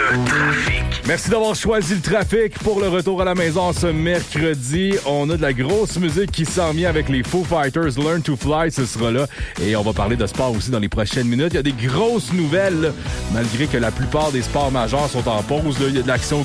Le trafic. Merci d'avoir choisi le trafic pour le retour à la maison ce mercredi. On a de la grosse musique qui s'en vient avec les Foo Fighters. Learn to Fly, ce sera là. Et on va parler de sport aussi dans les prochaines minutes. Il y a des grosses nouvelles, là, malgré que la plupart des sports majeurs sont en pause. Là. Il y a de l'action